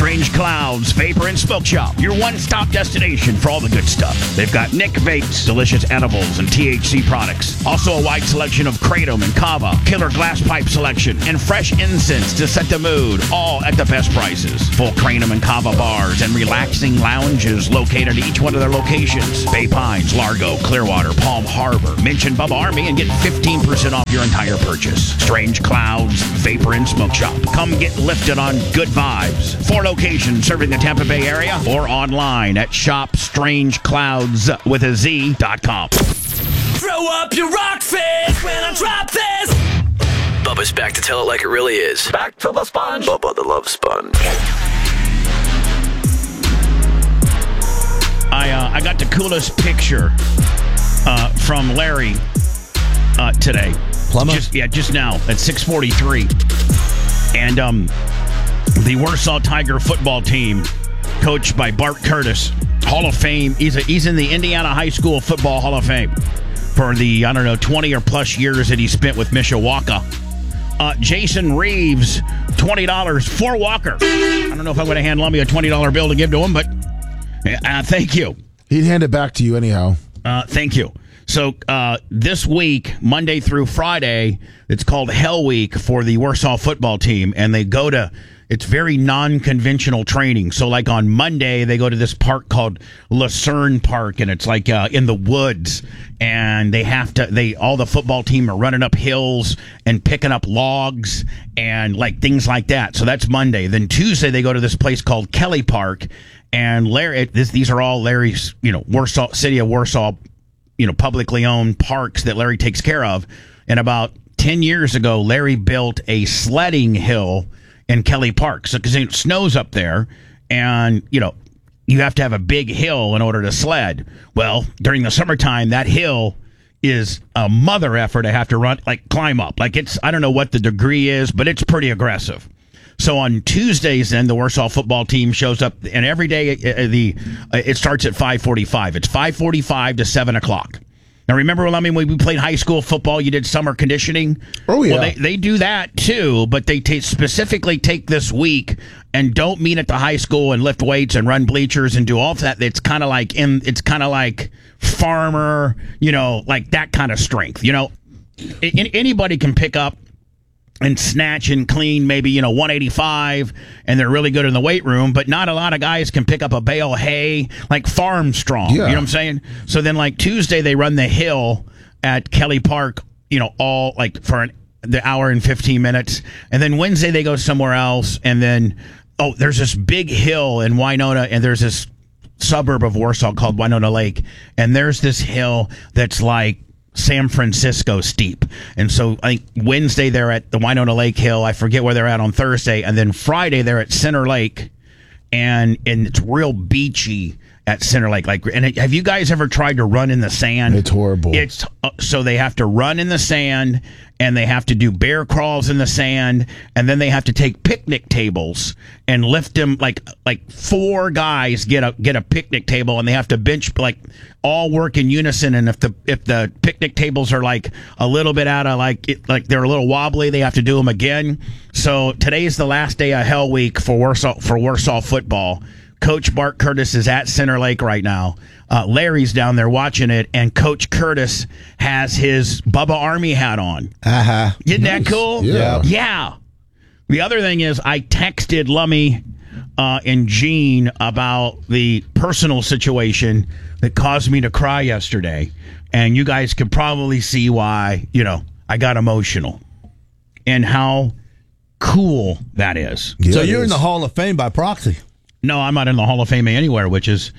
Strange Clouds Vapor and Smoke Shop, your one-stop destination for all the good stuff. They've got Nick Vapes, delicious edibles and THC products. Also a wide selection of Kratom and Kava, killer glass pipe selection, and fresh incense to set the mood, all at the best prices. Full Kratom and Kava bars and relaxing lounges located at each one of their locations. Bay Pines, Largo, Clearwater, Palm Harbor. Mention Bubba Army and get 15% off your entire purchase. Strange Clouds Vapor and Smoke Shop. Come get lifted on good vibes. 4 locations serving the Tampa Bay area or online at shopstrangeclouds.com. Throw up your rock fist when I drop this. Bubba's back to tell it like it really is. Back to the sponge. Bubba the Love Sponge. I got the coolest picture from Larry today. Plumber? Just now at 6:43. And the Warsaw Tiger football team, coached by Bart Curtis, Hall of Fame. He's in the Indiana High School Football Hall of Fame for the, 20 or plus years that he spent with Mishawaka. Jason Reeves, $20 for Walker. I don't know if I'm going to hand Lummy a $20 bill to give to him, but thank you. He'd hand it back to you anyhow. Thank you. So this week, Monday through Friday, it's called Hell Week for the Warsaw football team, and they go to, it's very non-conventional training. So like on Monday, they go to this park called Lucerne Park, and it's like in the woods, and all the football team are running up hills and picking up logs and like things like that. So that's Monday. Then Tuesday, they go to this place called Kelly Park, and Larry, these are all Larry's, Warsaw, city of Warsaw, publicly owned parks that Larry takes care of. And about 10 years ago, Larry built a sledding hill in Kelly Park. So, because it snows up there, and, you have to have a big hill in order to sled. Well, during the summertime, that hill is a mother effort to have to climb up. Like I don't know what the degree is, but it's pretty aggressive. So on Tuesdays, then the Warsaw football team shows up, and every day it starts at 5:45. It's 5:45 to 7 o'clock. Now remember, when we played high school football, you did summer conditioning. Oh yeah, well, they do that too, but they specifically take this week and don't meet at the high school and lift weights and run bleachers and do all of that. It's kind of like farmer, like that kind of strength. Anybody can pick up and snatch and clean maybe 185, and they're really good in the weight room, but not a lot of guys can pick up a bale of hay, like farm strong. Yeah. You know what I'm saying? So then like Tuesday they run the hill at Kelly Park, all like for the hour and 15 minutes, and then Wednesday they go somewhere else, and then there's this big hill in Winona, and there's this suburb of Warsaw called Winona Lake, and there's this hill that's like San Francisco steep. And so I think Wednesday they're at the Winona Lake Hill. I forget where they're at on Thursday. And then Friday they're at Center Lake, and it's real beachy at Center Lake. And have you guys ever tried to run in the sand? It's horrible. So they have to run in the sand, and they have to do bear crawls in the sand, and then they have to take picnic tables and lift them. Like 4 guys get a picnic table, and they have to bench, all work in unison. And if the picnic tables are like a little bit out of like they're a little wobbly, they have to do them again. So today's the last day of Hell Week for Warsaw football. Coach Bart Curtis is at Center Lake right now. Larry's down there watching it, and Coach Curtis has his Bubba Army hat on. Uh-huh. Isn't that cool? Yeah. Yeah. The other thing is, I texted Lummy and Gene about the personal situation that caused me to cry yesterday, and you guys could probably see why, I got emotional and how cool that is. Yeah, so you're in the Hall of Fame by proxy. No, I'm not in the Hall of Fame anywhere, which is,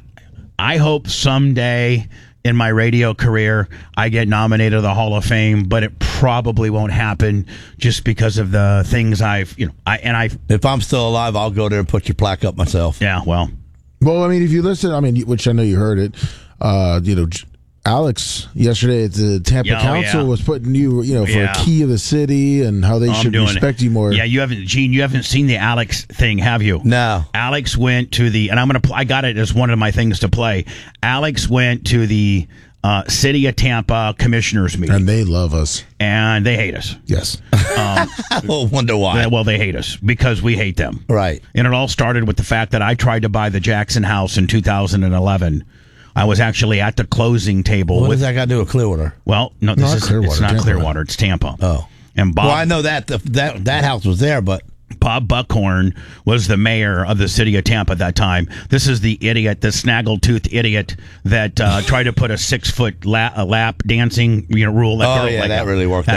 I hope someday in my radio career I get nominated to the Hall of Fame, but it probably won't happen just because of the things if I'm still alive, I'll go there and put your plaque up myself. Yeah, well, if you listen, which I know you heard it, Alex yesterday at the Tampa Council was putting you, for a key of the city and how they should respect you more. Yeah, you haven't seen the Alex thing, have you? No. Alex went to I got it as one of my things to play. Alex went to the City of Tampa commissioners meeting. And they love us. And they hate us. Yes. I wonder why. Well, they hate us because we hate them. Right. And it all started with the fact that I tried to buy the Jackson house in 2011. I was actually at the closing table. What does that got to do with Clearwater? Well, no, it's not Clearwater. It's Tampa. Oh. And Bob. Well, I know that house was there, but Bob Buckhorn was the mayor of the city of Tampa at that time. This is the idiot, the snaggletooth idiot that tried to put a 6-foot lap dancing rule. that really worked out.